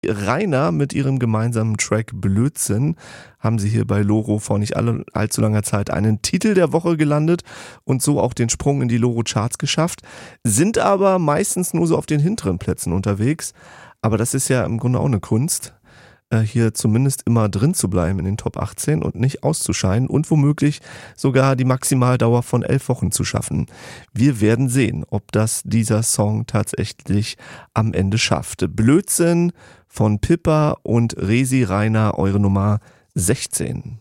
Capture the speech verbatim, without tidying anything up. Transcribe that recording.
Rainer mit ihrem gemeinsamen Track Blödsinn haben sie hier bei Loro vor nicht alle, allzu langer Zeit einen Titel der Woche gelandet und so auch den Sprung in die Loro-Charts geschafft, sind aber meistens nur so auf den hinteren Plätzen unterwegs. Aber das ist ja im Grunde auch eine Kunst, hier zumindest immer drin zu bleiben in den Top achtzehn und nicht auszuscheiden und womöglich sogar die Maximaldauer von elf Wochen zu schaffen. Wir werden sehen, ob das dieser Song tatsächlich am Ende schafft. Blödsinn von Pippa und Resi Rainer, eure Nummer sechzehn.